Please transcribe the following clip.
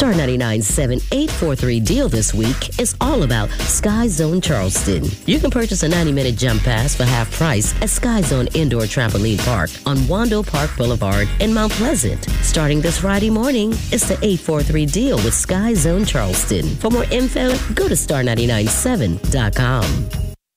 Star 99.7 843 deal this week is all about Sky Zone Charleston. You can purchase a 90-minute jump pass for half price at Sky Zone Indoor Trampoline Park on Wando Park Boulevard in Mount Pleasant. Starting this Friday morning, it's the 843 deal with Sky Zone Charleston. For more info, go to star997.com.